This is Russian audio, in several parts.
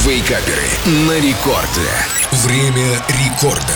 Вейкаперы на рекорде. Время рекорда.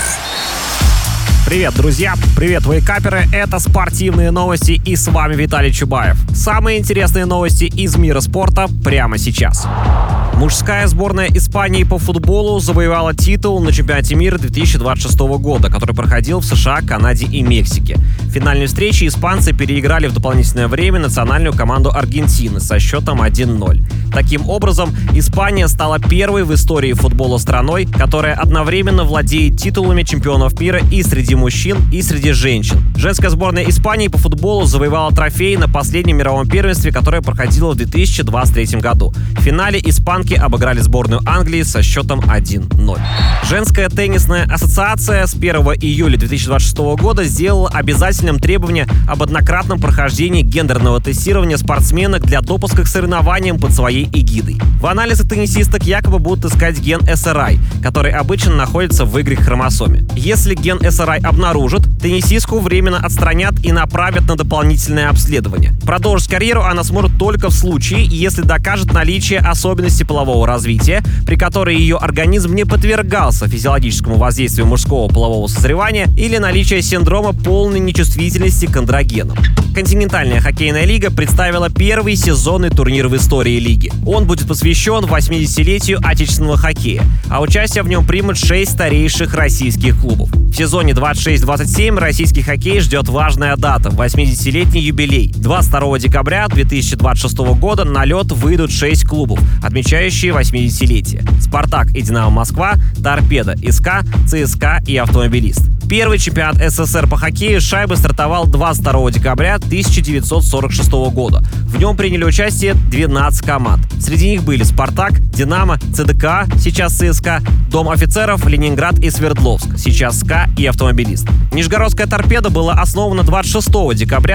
Привет, друзья! Привет, вейкаперы! Это спортивные новости, и с вами Виталий Чубаев. Самые интересные новости из мира спорта прямо сейчас. Мужская сборная Испании по футболу завоевала титул на чемпионате мира 2026 года, который проходил в США, Канаде и Мексике. В финальной встрече испанцы переиграли в дополнительное время национальную команду Аргентины со счетом 1-0. Таким образом, Испания стала первой в истории футбола страной, которая одновременно владеет титулами чемпионов мира и среди мужчин, и среди женщин. Женская сборная Испании по футболу завоевала трофей на последнем мировом первенстве, которое проходило в 2023 году. В финале испанки обыграли сборную Англии со счетом 1-0. Женская теннисная ассоциация с 1 июля 2026 года сделала обязательным требование об однократном прохождении гендерного тестирования спортсменок для допуска к соревнованиям под своей эгидой. В анализе теннисисток якобы будут искать ген SRI, который обычно находится в Y-хромосоме. Если ген SRI обнаружат, теннисистку временно отстранят и направят на дополнительное обследование. Продолжить карьеру она сможет только в случае, если докажет наличие особенностей полового развития, при которой ее организм не подвергался физиологическому воздействию мужского полового созревания, или наличие синдрома полной нечувствительности к андрогенам. Континентальная хоккейная лига представила первый сезонный турнир в истории лиги. Он будет посвящен 80-летию отечественного хоккея, а участие в нем примут 6 старейших российских клубов. В сезоне 26-27 российский хоккей ждет важная дата – 80-летний юбилей. 22 декабря 2026 года на лед выйдут 6 клубов, отмечающие 80-летие. «Спартак» и «Динамо Москва», «Торпедо», «СК», «ЦСКА» и «Автомобилист». Первый чемпионат СССР по хоккею с шайбы стартовал 22 декабря 1946 года. В нем приняли участие 12 команд. Среди них были «Спартак», «Динамо», ЦДКА, сейчас ЦСКА, Дом офицеров, Ленинград и Свердловск, сейчас СКА и «Автомобилист». Нижегородская «Торпеда» была основана 26 декабря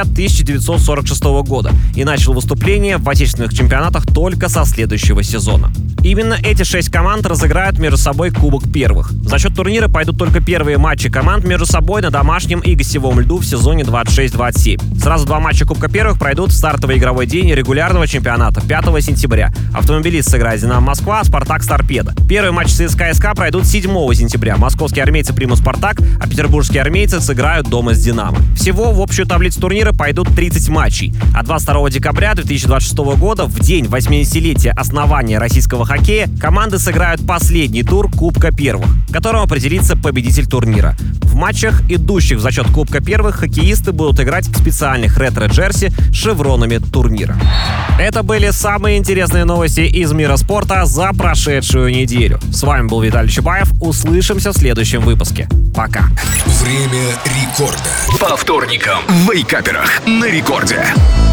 1946 года и начала выступление в отечественных чемпионатах только со следующего сезона. Именно эти 6 команд разыграют между собой Кубок Первых. За счет турнира пойдут только первые матчи команд между собой на домашнем и гостевом льду в сезоне 26-27. Сразу 2 матча Кубка Первых пройдут в стартовый игровой день регулярного чемпионата 5 сентября. «Автомобилист» сыграет «Динамо Москва», «Спартак» с «Торпедо». Первые матчи ЦСКА и СКА пройдут 7 сентября. Московские армейцы примут «Спартак», а петербургские армейцы сыграют дома с «Динамо». Всего в общую таблицу турнира пойдут 30 матчей. А 22 декабря 2026 года, в день 80-летия основания российского хоккея, команды сыграют последний тур Кубка Первых, в котором определится победитель турнира. В матчах, идущих за счет Кубка Первых, хоккеисты будут играть в специальных ретро-джерси с шевронами турнира. Это были самые интересные новости из мира спорта за прошедшую неделю. С вами был Виталий Чубаев. Услышимся в следующем выпуске. Пока. Время рекорда. По вторникам в Вейкаперах на рекорде.